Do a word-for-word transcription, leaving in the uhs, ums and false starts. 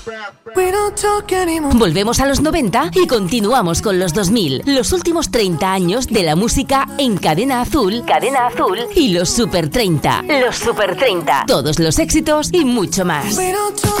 Volvemos a los noventa y continuamos con los dos mil, los últimos treinta años de la música en Cadena Azul, Cadena Azul y los Super treinta, los Super treinta, todos los éxitos y mucho más.